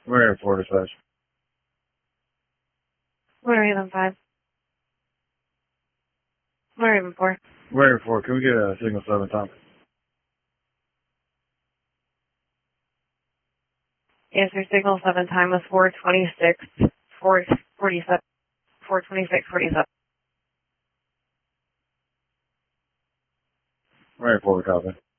We're 4 dispatch. We're 5. We're 4. We're 4. Can we get a signal 7 Tom? Yes, your signal 7 time was 426, 447, 426, 47. We're 4, copy.